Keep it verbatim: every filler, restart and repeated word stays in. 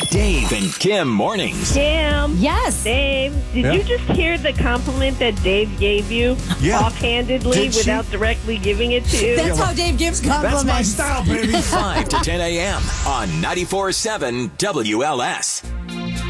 Dave and Kim mornings. Kim. Yes. Dave, did Yeah. you just hear the compliment that Dave gave you? Yeah. Offhandedly, Did she? without directly giving it to you? That's how Dave gives compliments. That's my style, baby. five to ten a.m. on ninety-four point seven W L S.